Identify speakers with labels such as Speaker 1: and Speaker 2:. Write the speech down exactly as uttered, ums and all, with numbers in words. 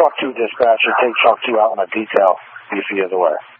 Speaker 1: Chalk two dispatcher, take Chalk two out on a detail. B C is aware.